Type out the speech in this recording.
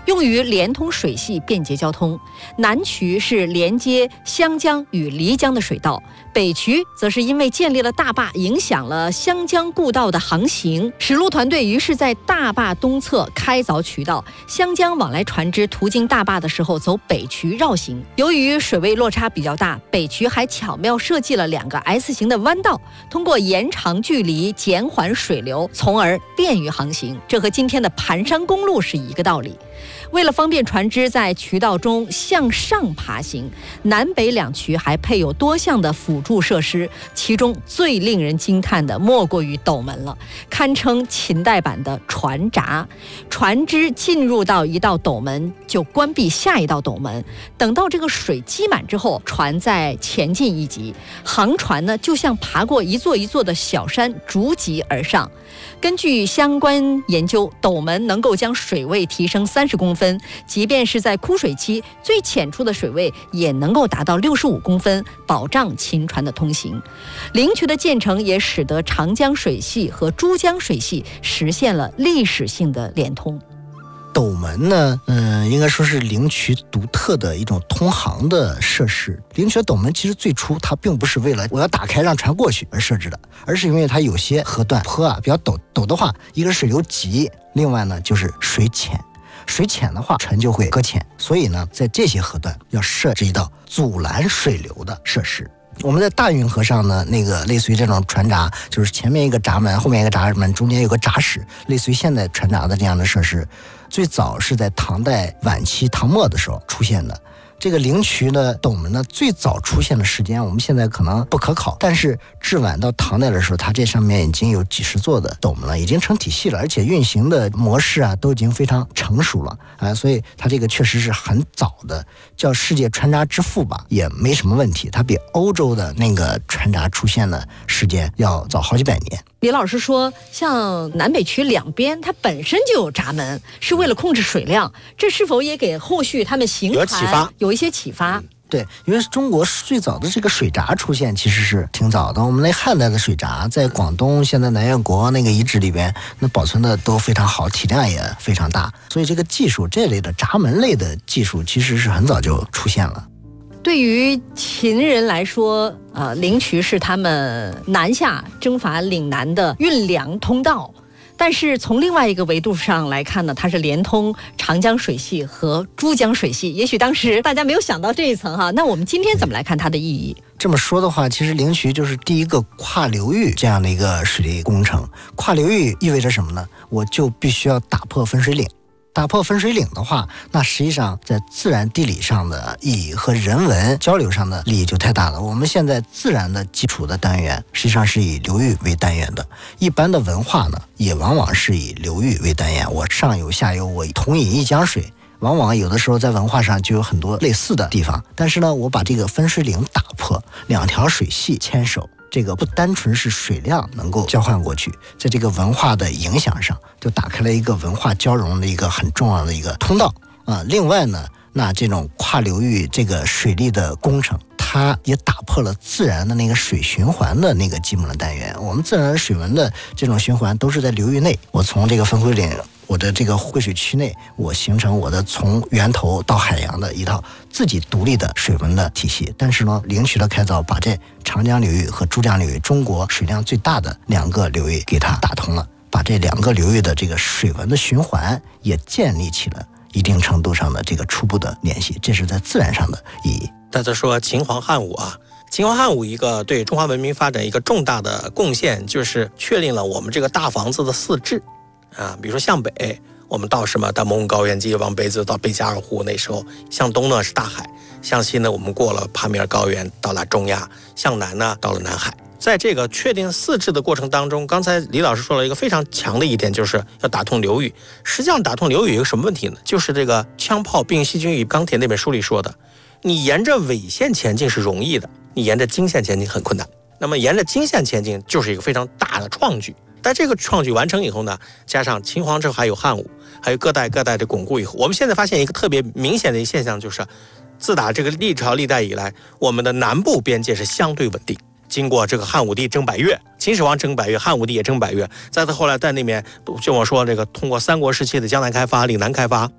用于连通水系，便捷交通。南渠是连接湘江与漓江的水道，北渠则是因为建立了大坝，影响了湘江故道的航行。驶路团队于是在大坝东侧开凿渠道，湘江往来船只途经大坝的时候走北渠绕行。由于水位落差比较大，北渠还巧妙设计了2个 S 型的弯道，通过延长距离减缓水流，从而便于航行。这和今天的盘山公路是一个道理。为了方便船只在渠道中向上爬行，南北2渠还配有多项的辅助设施，其中最令人惊叹的莫过于斗门了，堪称秦代版的船闸。船只进入到一道斗门，就关闭下一道斗门，等到这个水积满之后，船再前进一级。航船呢，就像爬过一座一座的小山，逐级而上。根据相关研究，斗门能够将水位提升30公分，即便是在枯水期，最浅处的水位也能够达到65公分，保障秦船的通行。灵渠的建成也使得长江水系和珠江水系实现了历史性的连通。 斗门呢，应该说是灵渠独特的一种通航的设施。灵渠斗门其实最初它并不是为了我要打开让船过去而设置的，而是因为它有些河段坡啊比较陡的话，一个是水流急，另外呢就是水浅。水浅的话，船就会搁浅，所以呢，在这些河段要设置一道阻拦水流的设施。我们在大运河上呢，那个类似于这种船闸，就是前面一个闸门，后面一个闸门，中间有个闸室，类似于现在船闸的这样的设施，最早是在唐代晚期唐末的时候出现的。这个灵渠呢，斗门呢，最早出现的时间我们现在可能不可考，但是至晚到唐代的时候，它这上面已经有几十座的斗门了，已经成体系了，而且运行的模式啊都已经非常成熟了啊，所以它这个确实是很早的，叫世界船闸之父吧，也没什么问题。它比欧洲的那个船闸出现的时间要早好几百年。 李老师说，像南北渠2边它本身就有闸门，是为了控制水量，这是否也给后续他们行船有一些启发？ 对，因为中国最早的这个水闸出现其实是挺早的。我们那汉代的水闸在广东现在南越国那个遗址里边，那保存的都非常好，体量也非常大，所以这个技术这类的闸门类的技术其实是很早就出现了。 对于秦人来说，灵渠是他们南下征伐岭南的运粮通道。但是从另外一个维度上来看呢，它是连通长江水系和珠江水系。也许当时大家没有想到这一层哈，那我们今天怎么来看它的意义？ 这么说的话，其实灵渠就是第一个跨流域这样的一个水利工程。跨流域意味着什么呢？我就必须要打破分水岭。打破分水岭的话，那实际上在自然地理上的意义和人文交流上的利益就太大了。我们现在自然的基础的单元实际上是以流域为单元的，一般的文化呢也往往是以流域为单元，我上游下游我同饮一江水，往往有的时候在文化上就有很多类似的地方。但是呢，我把这个分水岭打破，2条水系牵手，这个不单纯是水量能够交换过去，在这个文化的影响上就打开了一个文化交融的一个很重要的一个通道啊。另外呢，那这种跨流域这个水利的工程，它也打破了自然的那个水循环的那个基本的单元。我们自然水文的这种循环都是在流域内，我从这个分水岭，我的这个汇水区内，我形成我的从源头到海洋的一套自己独立的水文的体系。但是呢，灵渠的开凿把这长江流域和珠江流域，中国水量最大的2个流域给它打通了，把这2个流域的这个水文的循环也建立起了一定程度上的这个初步的联系，这是在自然上的意义。 大家说秦皇汉武啊，秦皇汉武一个对中华文明发展一个重大的贡献，就是确定了我们这个大房子的4治啊。比如说向北，我们到什么到蒙古高原，接着往北走到贝加尔湖，那时候向东呢是大海，向西呢我们过了帕米尔高原到了中亚，向南呢到了南海。在这个确定4治的过程当中，刚才李老师说了一个非常强的一点，就是要打通流域。实际上打通流域有一个什么问题呢？就是这个《枪炮、病、细菌与钢铁》那本书里说的，你沿着纬线前进是容易的，你沿着经线前进很困难。那么沿着经线前进就是一个非常大的创举。但这个创举完成以后呢，加上秦皇之后还有汉武，还有各代的巩固以后，我们现在发现一个特别明显的一个现象，就是自打这个历朝历代以来，我们的南部边界是相对稳定。经过这个汉武帝征百越，秦始皇征百越，汉武帝也征百越，再到后来在那边就我说这个通过三国时期的江南开发、岭南开发，